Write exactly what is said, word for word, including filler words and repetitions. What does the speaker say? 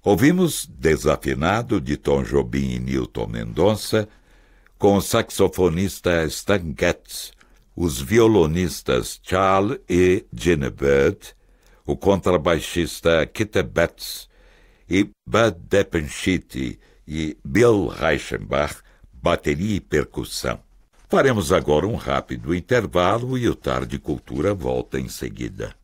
Ouvimos Desafinado, de Tom Jobim e Newton Mendonça, com o saxofonista Stan Getz, os violonistas Charles e Gene Bird, o contrabaixista Keith Betts e Bud Deppenschitty e Bill Reichenbach, bateria e percussão. Faremos agora um rápido intervalo e o Tarde Cultura volta em seguida.